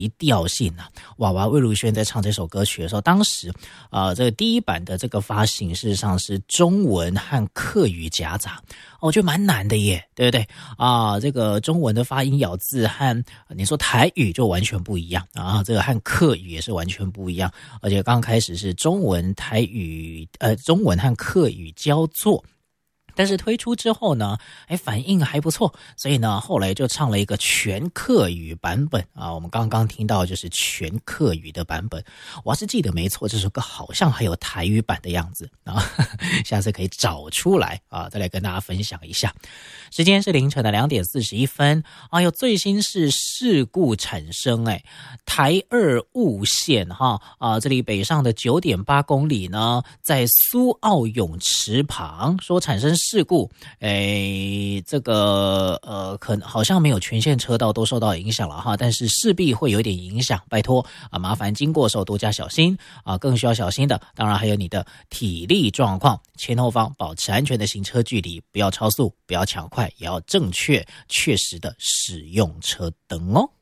调性啊，娃娃魏如萱在唱这首歌曲的时候，当时这个第一版的这个发行事实上是中文和客语夹杂，我觉得蛮难的耶，对不对啊？这个中文的发音咬字和你说台语就完全不一样啊，这个和客语也是完全不一样，而且刚开始是中文台语中文和客语交错。但是推出之后呢，反应还不错，所以呢，后来就唱了一个全客语版本啊。我们刚刚听到就是全客语的版本，我要是记得没错，这首歌好像还有台语版的样子啊，下次可以找出来啊，再来跟大家分享一下。时间是凌晨的2点41分，有最新是事故产生，台二雾线这里北上的9.8公里呢，在苏澳泳池旁说产生事故，这个可能好像没有全线车道都受到影响了哈，但是势必会有点影响，拜托麻烦经过的时候多加小心更需要小心的，当然还有你的体力状况，前后方保持安全的行车距离，不要超速，不要抢快，也要正确确实的使用车灯哦。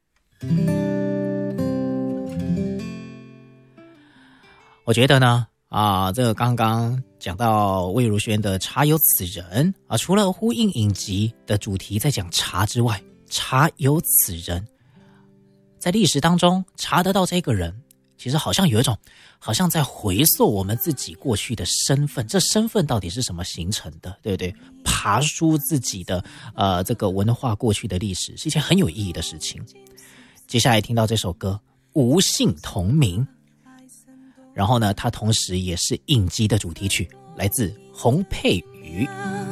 我觉得呢这个刚刚讲到魏如萱的茶有此人除了呼应影集的主题在讲茶之外，茶有此人在历史当中查得到这个人，其实好像有一种好像在回溯我们自己过去的身份，这身份到底是什么形成的，对不对？爬梳自己的这个文化过去的历史是一件很有意义的事情。接下来听到这首歌无姓同名，然后呢它同时也是影集的主题曲，来自洪佩瑜。